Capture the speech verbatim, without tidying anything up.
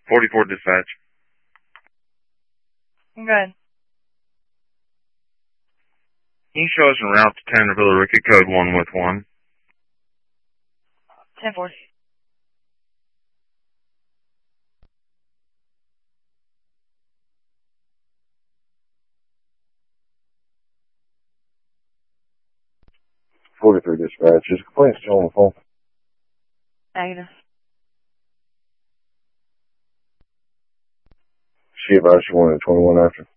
forty-four dispatch. Good. Can you show us en route to Tanner Villa Rickett code one with one? ten forty. forty-three dispatch. Is complaint still on the phone? Negative. She advised you wanted twenty-one after.